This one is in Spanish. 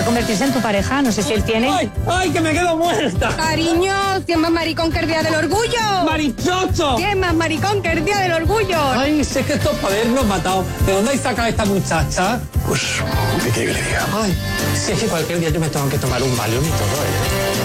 podría convertirse en tu pareja, no sé si él tiene... ¡Ay, ay, que me quedo muerta! Cariño, ¿quién más maricón que el día del orgullo? ¡Marichocho! ¿Quién más maricón que el día del orgullo? Ay, sé que esto es para habernos matado. ¿De dónde hay sacado esta muchacha? Pues, ¿qué quiere que le diga? Ay, si es que cualquier día yo me tengo que tomar un Valium y todo, ¿eh?